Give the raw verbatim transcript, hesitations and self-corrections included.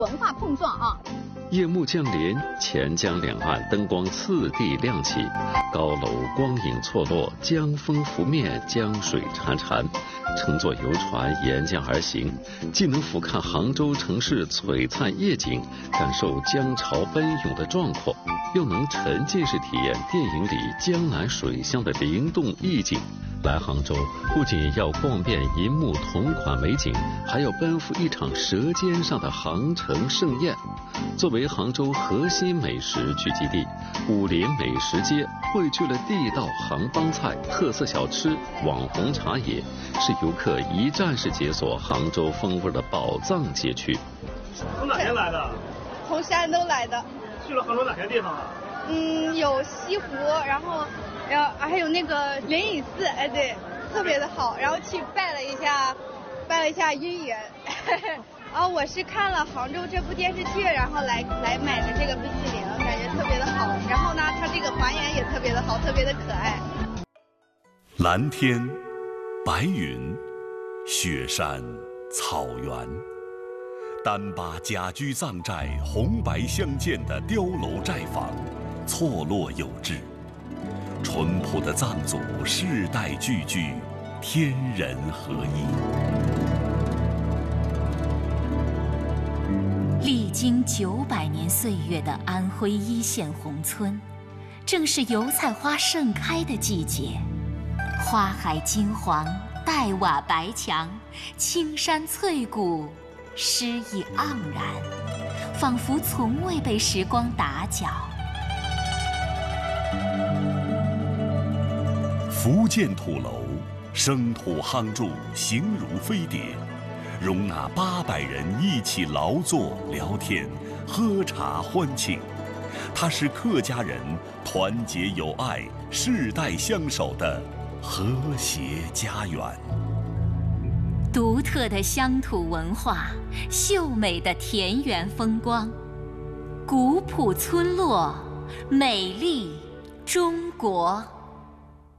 文化碰撞啊！ 夜幕降临，钱江两岸灯光次第亮起，高楼光影错落，江风拂面，江水潺潺。乘坐游船沿江而行，既能俯瞰杭州城市璀璨夜景，感受江潮奔涌的壮阔，又能沉浸式体验电影里江南水乡的灵动意境。来杭州不仅要逛遍银幕同款美景，还要奔赴一场舌尖上的杭城盛宴。作为杭州核心美食聚集地，武林美食街汇聚了地道杭帮菜、特色小吃、网红茶叶，是游客一站式解锁杭州风味的宝藏街区。 从哪边来的？ 从山东来的。 去了杭州哪些地方啊？ 嗯，有西湖，然后，然后还有那个灵隐寺，哎，对，特别的好。然后去拜了一下，拜了一下姻缘。然后我是看了杭州这部电视剧，然后来来买的这个冰淇淋，感觉特别的好。然后呢，它这个还原也特别的好，特别的可爱。 蓝天、白云、雪山、草原，丹巴甲居藏寨红白相间的碉楼寨房，错落有致。淳朴的藏族世代聚居，天人合一。 历经九百年岁月的安徽一线宏村，正是油菜花盛开的季节。花海金黄，黛瓦白墙，青山翠谷，诗意盎然，仿佛从未被时光打搅。 福建土楼，生土夯筑，形如飞碟，容纳八百人一起劳作、聊天、喝茶欢庆。它是客家人团结友爱、世代相守的和谐家园。 独特的乡土文化，秀美的田园风光，古朴村落，美丽中国。